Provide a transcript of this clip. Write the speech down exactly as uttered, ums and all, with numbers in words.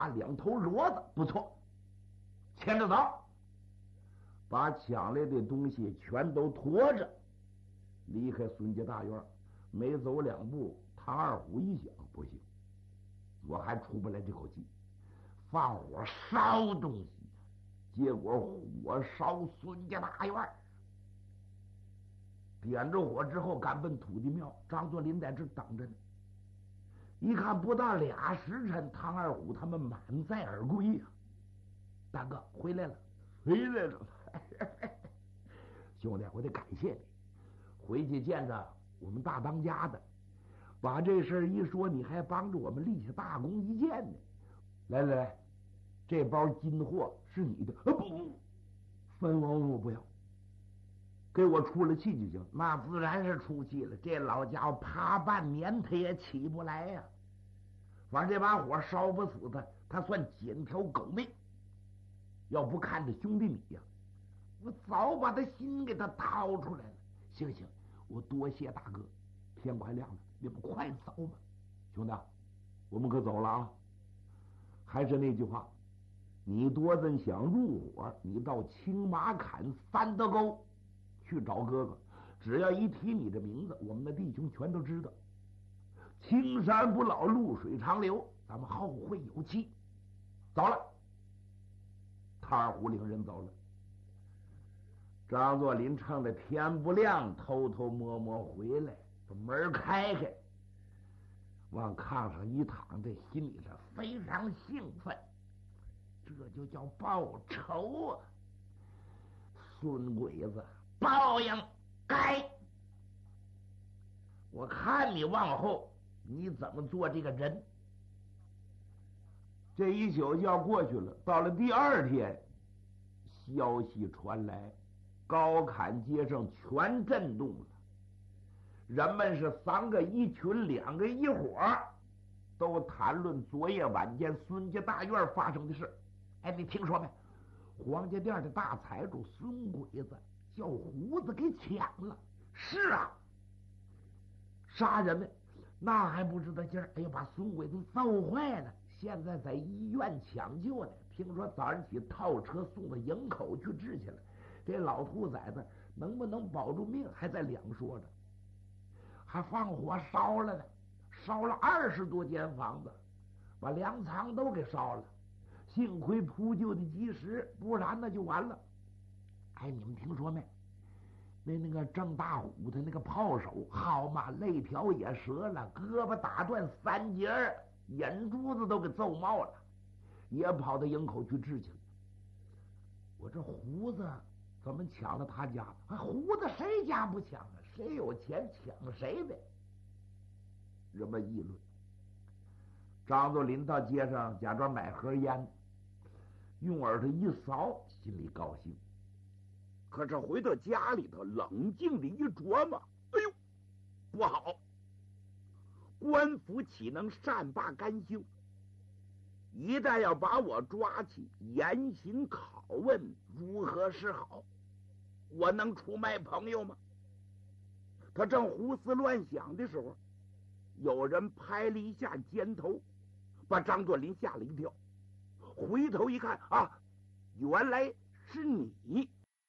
两头骡子，不错，牵着走，把抢来的东西全都驮着，离开孙家大院。没走两步，唐二虎一想，不行，我还出不来这口气，放火烧东西，结果火烧孙家大院。点着火之后，赶奔土地庙。张作霖在这等着呢。一看不到俩时辰，唐二虎他们满载而归呀、啊！大哥回来了，回来了！兄弟，我得感谢你。回去见着我们大当家的，把这事一说，你还帮着我们立下大功一件呢。来来来，这包金货是你的，呃不，分文我不要。给我出了气就行。那自然是出气了，这老家伙爬半年他也起不来呀、啊。反正这把火烧不死他，他算捡条狗命。要不看着兄弟你呀、啊，我早把他心给他掏出来了。行行，我多谢大哥。天快亮了，你们快走吧。兄弟，我们可走了啊。还是那句话，你多真想入伙，你到青马坎三德沟去找哥哥，只要一提你的名字，我们的弟兄全都知道。青山不老，露水长流，咱们后会有期。走了，唐二虎领人走了。张作霖趁着天不亮，偷偷摸摸回来，把门开开，往炕上一躺，这心里是非常兴奋。这就叫报仇啊！孙鬼子，报应该！我看你往后你怎么做这个人。这一宿就要过去了，到了第二天，消息传来，高坎街上全震动了，人们是三个一群，两个一伙，都谈论昨夜晚间孙家大院发生的事。哎，你听说没？黄家店的大财主孙鬼子叫胡子给抢了。是啊，杀人呢，那还不知道劲儿。哎呦，把孙鬼子揍坏了，现在在医院抢救呢。听说早上起套车送到营口去治去了。这老兔崽子能不能保住命还在两说着。还放火烧了呢，烧了二十多间房子，把粮仓都给烧了。幸亏扑救的及时，不然那就完了。哎，你们听说没？那那个郑大虎的那个炮手，好嘛，肋条也折了，胳膊打断三节，眼珠子都给揍冒了，也跑到营口去治去了。我这胡子怎么抢了他家？啊，胡子谁家不抢啊？谁有钱抢谁呗。人们议论。张作霖到街上假装买盒烟，用耳朵一扫，心里高兴。可是回到家里头，冷静的一琢磨，哎呦，不好！官府岂能善罢甘休？一旦要把我抓起，严刑拷问，如何是好？我能出卖朋友吗？他正胡思乱想的时候，有人拍了一下肩头，把张作霖吓了一跳。回头一看啊，原来是你！